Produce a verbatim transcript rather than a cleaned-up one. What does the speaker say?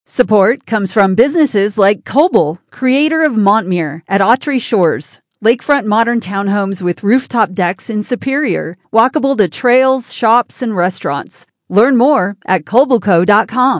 Support comes from businesses like Coble, creator of Montmere at Autry Shores, lakefront modern townhomes with rooftop decks in Superior, walkable to trails, shops, and restaurants. Learn more at cobleco dot com.